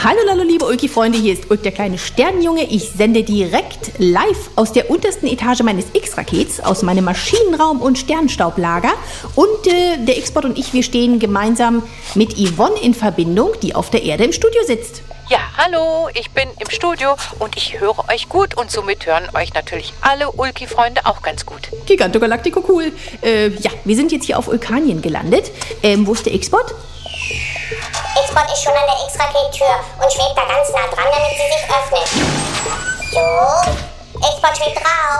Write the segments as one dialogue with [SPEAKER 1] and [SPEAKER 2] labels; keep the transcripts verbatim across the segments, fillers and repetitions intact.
[SPEAKER 1] Hallo, hallo, liebe Ulki-Freunde, hier ist Ulk, der kleine Sternenjunge. Ich sende direkt live aus der untersten Etage meines X-Rakets, aus meinem Maschinenraum und Sternstaublager. Und äh, der X-Bot und ich, wir stehen gemeinsam mit Yvonne in Verbindung, die auf der Erde im Studio sitzt.
[SPEAKER 2] Ja, hallo, ich bin im Studio und ich höre euch gut und somit hören euch natürlich alle Ulki-Freunde auch ganz gut.
[SPEAKER 1] Giganto Galactico, cool. Äh, ja, wir sind jetzt hier auf Ulkanien gelandet. Ähm, wo ist der X-Bot?
[SPEAKER 3] X-Bot ist schon an der X-Raket-Tür und schwebt da ganz nah dran, damit sie sich öffnet. So, X-Bot schwebt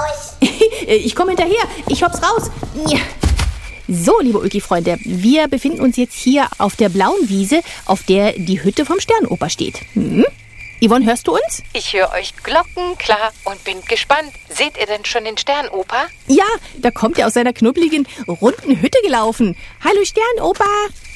[SPEAKER 3] raus.
[SPEAKER 1] Ich komme hinterher, ich hopp's raus. Ja. So, liebe Ulki-Freunde, wir befinden uns jetzt hier auf der blauen Wiese, auf der die Hütte vom Sternoper steht. Hm? Yvonne, hörst du uns?
[SPEAKER 2] Ich höre euch glockenklar und bin gespannt. Seht ihr denn schon den Sternoper?
[SPEAKER 1] Ja, da kommt er aus seiner knubbeligen, runden Hütte gelaufen. Hallo Sternoper.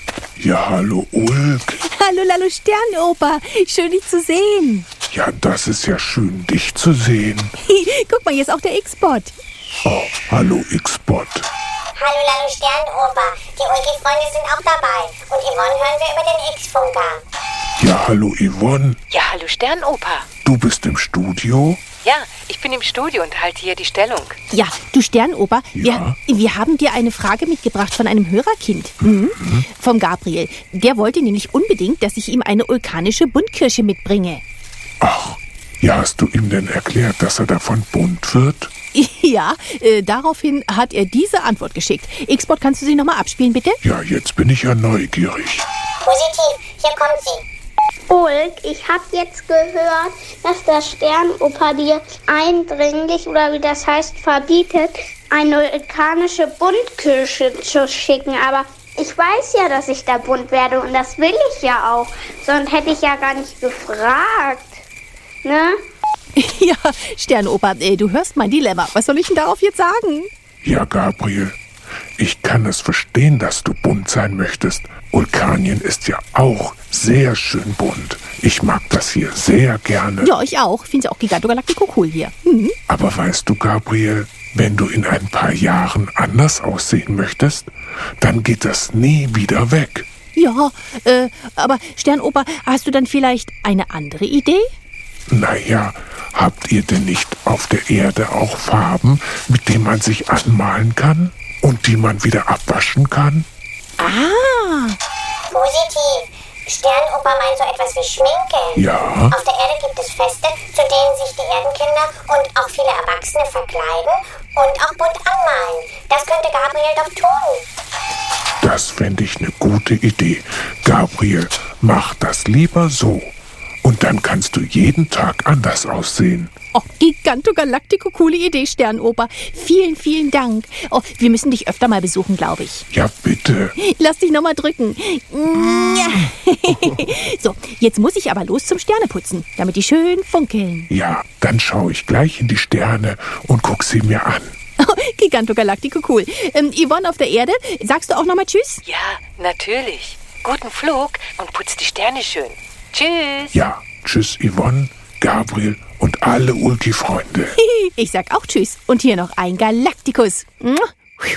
[SPEAKER 4] Ja, hallo Ulk.
[SPEAKER 1] Hallo, hallo Sternoper. Schön, dich zu sehen.
[SPEAKER 4] Ja, das ist ja schön, dich zu sehen.
[SPEAKER 1] Guck mal, hier ist auch der X-Bot.
[SPEAKER 4] Oh, hallo X-Bot.
[SPEAKER 3] Hallo, hallo Sternoper. Die Ulki-Freunde sind auch dabei. Und Yvonne hören wir über den X-Funker.
[SPEAKER 4] Ja, hallo Yvonne.
[SPEAKER 2] Ja, hallo Sternoper.
[SPEAKER 4] Du bist im Studio?
[SPEAKER 2] Ja, ich bin im Studio und halte hier die Stellung.
[SPEAKER 1] Ja, du Sternoper,
[SPEAKER 4] Ja?
[SPEAKER 1] wir, wir haben dir eine Frage mitgebracht von einem Hörerkind. Mhm. Vom Gabriel. Der wollte nämlich unbedingt, dass ich ihm eine vulkanische Buntkirsche mitbringe.
[SPEAKER 4] Ach, ja, hast du ihm denn erklärt, dass er davon bunt wird?
[SPEAKER 1] Ja, äh, daraufhin hat er diese Antwort geschickt. X-Bot, kannst du sie nochmal abspielen, bitte?
[SPEAKER 4] Ja, jetzt bin ich ja neugierig.
[SPEAKER 3] Positiv, hier kommt sie.
[SPEAKER 5] Ulk, ich habe jetzt gehört, dass der Sternoper dir eindringlich, oder wie das heißt, verbietet, eine vulkanische Buntkirsche zu schicken. Aber ich weiß ja, dass ich da bunt werde und das will ich ja auch. Sonst hätte ich ja gar nicht gefragt. Ne?
[SPEAKER 1] Ja, Sternoper, äh, du hörst mein Dilemma. Was soll ich denn darauf jetzt sagen?
[SPEAKER 4] Ja, Gabriel, ich kann es verstehen, dass du bunt sein möchtest. Vulkanien ist ja auch sehr schön bunt. Ich mag das hier sehr gerne.
[SPEAKER 1] Ja, ich auch. Ich finde es auch Giganto Galactico cool hier. Mhm.
[SPEAKER 4] Aber weißt du, Gabriel, wenn du in ein paar Jahren anders aussehen möchtest, dann geht das nie wieder weg.
[SPEAKER 1] Ja, äh, aber Sternoper, hast du dann vielleicht eine andere Idee?
[SPEAKER 4] Naja, habt ihr denn nicht auf der Erde auch Farben, mit denen man sich anmalen kann und die man wieder abwaschen kann?
[SPEAKER 1] Ah,
[SPEAKER 3] Positiv. Sternoper meint so etwas wie Schminke.
[SPEAKER 4] Ja,
[SPEAKER 3] Auf der Erde gibt es Feste, zu denen sich die Erdenkinder und auch viele Erwachsene verkleiden und auch bunt anmalen. Das könnte Gabriel doch tun.
[SPEAKER 4] das fände ich eine gute Idee. Gabriel, mach das lieber so. Und dann kannst du jeden Tag anders aussehen.
[SPEAKER 1] oh, Giganto Galactico, coole Idee, Sternoper. Vielen, vielen Dank. Oh, wir müssen dich öfter mal besuchen, glaube ich.
[SPEAKER 4] Ja, bitte.
[SPEAKER 1] Lass dich nochmal drücken. So, jetzt muss ich aber los zum Sterneputzen, damit die schön funkeln.
[SPEAKER 4] Ja, dann schaue ich gleich in die Sterne und guck sie mir an.
[SPEAKER 1] Oh, Giganto Galactico, cool. Ähm, Yvonne auf der Erde, sagst du auch nochmal Tschüss?
[SPEAKER 2] Ja, natürlich. Guten Flug und putz die Sterne schön. Tschüss.
[SPEAKER 4] Ja, tschüss Yvonne, Gabriel und alle Ulki-Freunde.
[SPEAKER 1] Ich sag auch Tschüss. Und hier noch ein Galactikus. Mua.